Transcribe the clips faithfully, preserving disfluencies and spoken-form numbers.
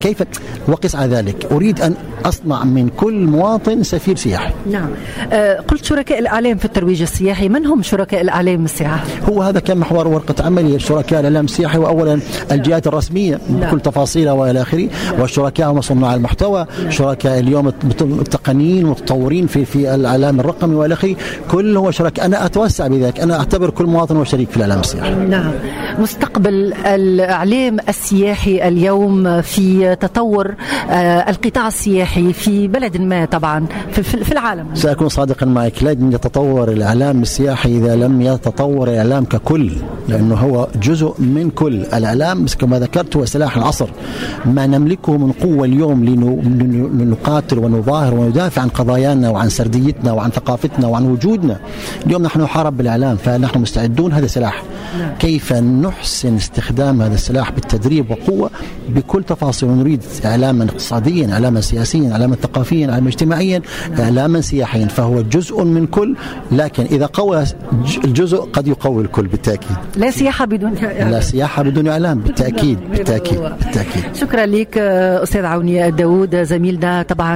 كيف وقس على ذلك أريد أن أصنع من كل مواطن سفير سياحي. نعم. أه قلت شركاء الإعلام في الترويج السياحي، من هم شركاء الإعلام السياحي؟ هو هذا كان محور ورقة عملي، شركاء الإعلام السياحي وأولا الجهات الرسمية بكل تفاصيلها وإلى آخره، والشركاء هم صناع المحتوى، شركاء اليوم التقنيين والمتطورين في في الإعلام الرقمي وإلى آخره، كله شركاء. أنا أتوسع بذلك، أنا أعتبر كل مواطن هو شريك في الإعلام السياحي. نعم. مستقبل الإعلام السياحي اليوم في تطور القطاع السياحي في بلد ما طبعا في, في العالم. سأكون صادقا معك، لن يتطور الإعلام السياحي إذا لم يتطور الإعلام ككل، لأنه هو جزء من كل الإعلام. بس كما ذكرت هو سلاح العصر، ما نملكه من قوة اليوم لنقاتل ونظاهر وندافع عن قضايانا وعن سرديتنا وعن ثقافتنا وعن وجودنا. اليوم نحن نحارب بالإعلام، فنحن مستعدون، هذا سلاح. كيف نحسن استخدام هذا السلاح بالتدريب وقوة بكل تفاصيل. نريد إعلاما اقتصاديا، إعلاما سياسيا، إعلاما ثقافيا، إعلاما اجتماعيا، إعلاما سياحيا، فهو جزء من كل. لكن إذا قوى الجزء قد يقوي الكل بالتأكيد. لا سياحة بدون إعلام. لا سياحة بدون إعلام بالتأكيد بالتأكيد بالتأكيد. شكرا لك أستاذ عوني الداود زميلنا. طبعا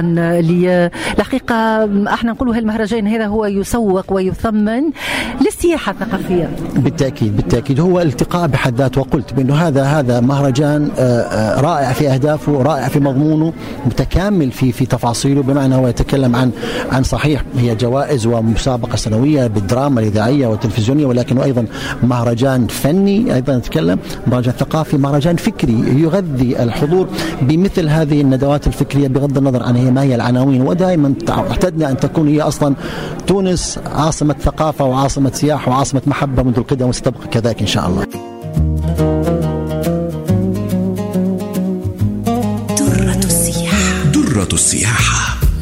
الحقيقة احنا نقولوا هالمهرجان هذا هو يسوق ويثمن للسياحة الثقافية. بالتأكيد بالتأكيد هو التقاء بحد ذاته، وقلت بأنه هذا هذا مهرجان رائع في أهدافه، رائع في مضمونه، متكامل في في تفاصيله، بمعنى هو يتكلم عن عن صحيح هي جوائز ومسابقة سنوية بالدراما الإذاعية والتلفزيونية، ولكنه أيضا مهرجان فني، أيضا نتكلم مهرجان ثقافي، مهرجان فكري يغذي الحضور بمثل هذه الندوات الفكرية بغض النظر عن هي ما هي العناوين. ودائما اعتدنا أن تكون هي أصلا تونس عاصمة ثقافة وعاصمة سياحة وعاصمة محبة منذ القدم، وستبقى كذلك إن شاء الله. درة السياحة. درة السياحة.